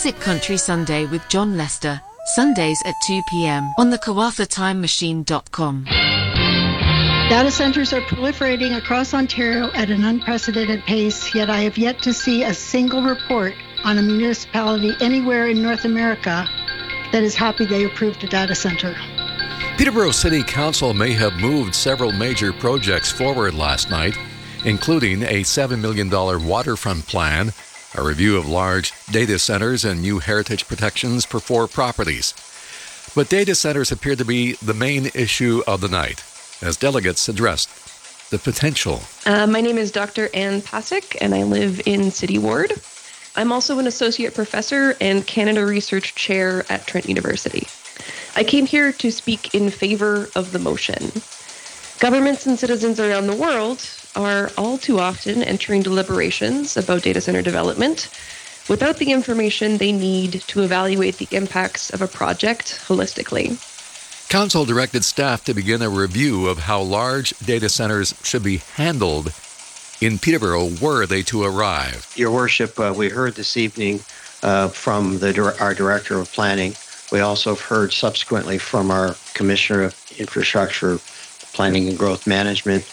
Classic Country Sunday with John Lester, Sundays at 2 p.m. on the KawathaTimeMachine.com. Data centers are proliferating across Ontario at an unprecedented pace, yet I have yet to see a single report on a municipality anywhere in North America that is happy they approved a data center. Peterborough City Council may have moved several major projects forward last night, including a $7 million waterfront plan, a review of large data centers, and new heritage protections for 4 properties. But data centers appear to be the main issue of the night, as delegates addressed the potential. My name is Dr. Ann Pasick, and I live in City Ward. I'm also an associate professor and Canada Research Chair at Trent University. I came here to speak in favor of the motion. Governments and citizens around the world are all too often entering deliberations about data center development without the information they need to evaluate the impacts of a project holistically. Council directed staff to begin a review of how large data centers should be handled in Peterborough were they to arrive. Your Worship, we heard this evening from our Director of Planning. We also have heard subsequently from our Commissioner of Infrastructure, Planning and Growth Management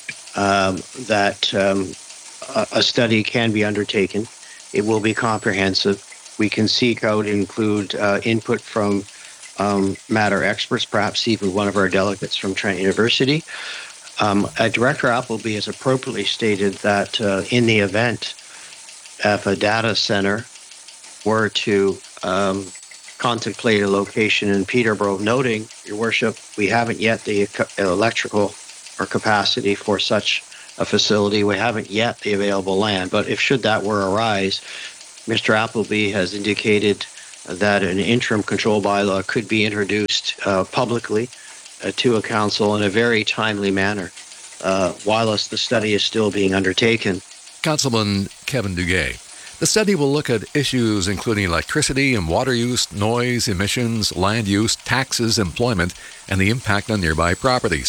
that a study can be undertaken. It will be comprehensive. We can seek out and include input from matter experts, perhaps even one of our delegates from Trent University. Director Appleby has appropriately stated that in the event if a data center were to contemplate a location in Peterborough, noting, Your Worship, we haven't yet the electrical or capacity for such a facility. We haven't yet the available land. But if should that were arise, Mr. Appleby has indicated that an interim control bylaw could be introduced publicly to a council in a very timely manner, whilst the study is still being undertaken. Councilman Kevin Duguay. The study will look at issues including electricity and water use, noise, emissions, land use, taxes, employment, and the impact on nearby properties.